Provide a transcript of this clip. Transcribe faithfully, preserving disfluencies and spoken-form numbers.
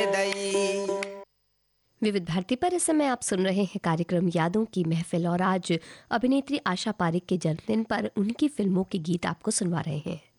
दई। विविध भारती पर इस समय आप सुन रहे हैं कार्यक्रम यादों की महफिल और आज अभिनेत्री आशा पारेख के जन्मदिन पर उनकी फिल्मों के गीत आपको सुनवा रहे हैं।